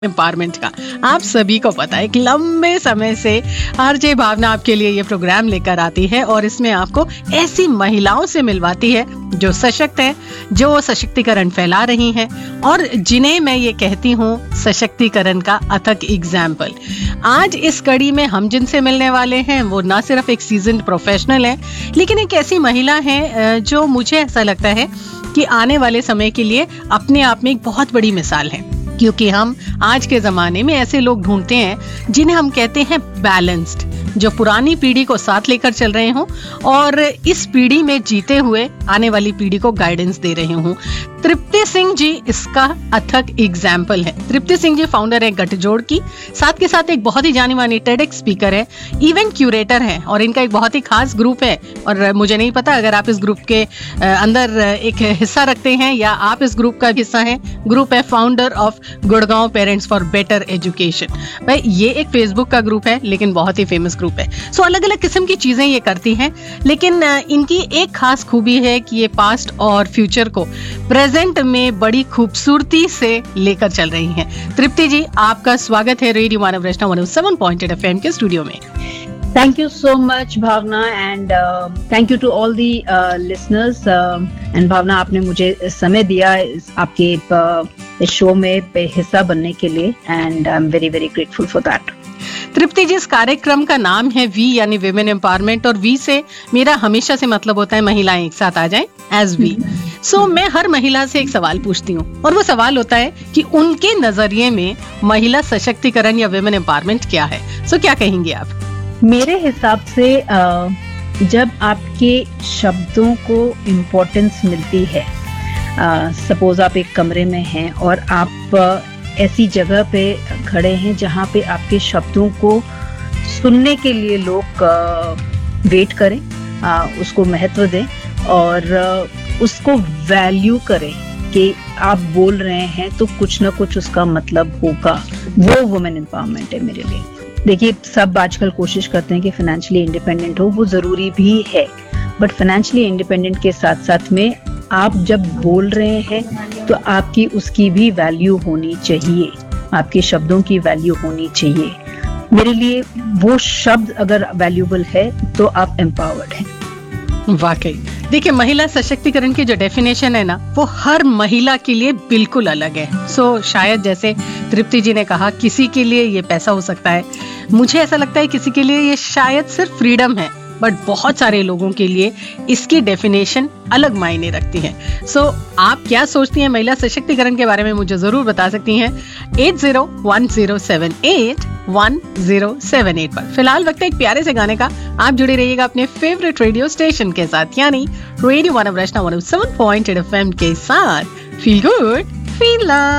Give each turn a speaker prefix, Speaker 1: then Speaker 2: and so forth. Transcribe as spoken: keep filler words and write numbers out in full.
Speaker 1: Empowerment का आप सभी को पता है। एक लंबे समय से आरजे भावना आपके लिए ये प्रोग्राम लेकर आती है और इसमें आपको ऐसी महिलाओं से मिलवाती है जो सशक्त हैं, जो सशक्तिकरण फैला रही हैं और जिन्हें मैं ये कहती हूँ सशक्तिकरण का अथक एग्जाम्पल। आज इस कड़ी में हम जिनसे मिलने वाले हैं वो ना सिर्फ एक सीजन्ड प्रोफेशनल है, लेकिन एक ऐसी महिला है जो मुझे ऐसा लगता है कि आने वाले समय के लिए अपने आप में एक बहुत बड़ी मिसाल है, क्योंकि हम आज के जमाने में ऐसे लोग ढूंढते हैं जिन्हें हम कहते हैं बैलेंस्ड, जो पुरानी पीढ़ी को साथ लेकर चल रहे हों और इस पीढ़ी में जीते हुए आने वाली पीढ़ी को गाइडेंस दे रहे हों। तृप्ति सिंह जी इसका अथक एग्जाम्पल है। तृप्ति सिंह जी फाउंडर है गठजोड़ की, साथ के साथ एक बहुत ही जानी मानी टेडेक्स स्पीकर है, इवेंट क्यूरेटर है और इनका एक बहुत ही खास ग्रुप है। और मुझे नहीं पता अगर आप इस ग्रुप के अंदर एक हिस्सा रखते हैं या आप इस ग्रुप का हिस्सा हैं। ग्रुप है founder of Gurgaon parents for better education. भाई ये एक फेसबुक का ग्रुप है लेकिन बहुत ही फेमस ग्रुप है। सो अलग अलग किस्म की चीजें ये करती हैं, लेकिन इनकी एक खास खूबी है कि ये पास्ट और फ्यूचर को प्रेजेंट में बड़ी खूबसूरती से लेकर चल रही हैं। तृप्ति जी, आपका स्वागत है रेडियो मानव रचना one O seven point eight FM के स्टूडियो में।
Speaker 2: Thank you so much Bhavna and uh, thank you to all the uh, listeners uh, and भावना, आपने मुझे समय दिया इस आपके uh, इस शो में हिस्सा बनने के लिए and I'm very very grateful for that।
Speaker 1: तृप्ति जी, इस कार्यक्रम का नाम है वी यानी विमेन एम्पावरमेंट और वी से मेरा हमेशा से मतलब होता है महिलाएं एक साथ आ जाएं एज वी। सो मैं हर महिला से एक सवाल पूछती हूँ और वो सवाल होता है कि उनके नजरिए में महिला सशक्तिकरण या विमेन एम्पावरमेंट क्या है। सो so, क्या कहेंगे आप?
Speaker 2: मेरे हिसाब से जब आपके शब्दों को इम्पोर्टेंस मिलती है, सपोज आप एक कमरे में हैं और आप ऐसी जगह पे खड़े हैं जहाँ पे आपके शब्दों को सुनने के लिए लोग वेट करें, उसको महत्व दें और उसको वैल्यू करें कि आप बोल रहे हैं तो कुछ ना कुछ उसका मतलब होगा, वो वुमेन एम्पावरमेंट है मेरे लिए। देखिए, सब आजकल कोशिश करते हैं कि फाइनेंशियली इंडिपेंडेंट हो, वो जरूरी भी है, बट फाइनेंशियली इंडिपेंडेंट के साथ साथ में आप जब बोल रहे हैं तो आपकी उसकी भी वैल्यू होनी चाहिए, आपके शब्दों की वैल्यू होनी चाहिए। मेरे लिए वो शब्द अगर वैल्यूबल है तो आप एम्पावर्ड हैं।
Speaker 1: वाकई देखिए, महिला सशक्तिकरण की जो डेफिनेशन है ना, वो हर महिला के लिए बिल्कुल अलग है। सो so, शायद जैसे तृप्ति जी ने कहा, किसी के लिए ये पैसा हो सकता है, मुझे ऐसा लगता है किसी के लिए ये शायद सिर्फ फ्रीडम है, बट बहुत सारे लोगों के लिए इसकी डेफिनेशन अलग मायने रखती है। सो so, आप क्या सोचती हैं महिला सशक्तिकरण के बारे में, मुझे जरूर बता सकती हैं eight zero one zero seven eight one zero seven eight पर। फिलहाल वक्त है एक प्यारे से गाने का। आप जुड़े रहिएगा अपने फेवरेट रेडियो स्टेशन के साथ, यानी रेडियो मानव रचना one O seven point eight FM के साथ। Feel good, feel love.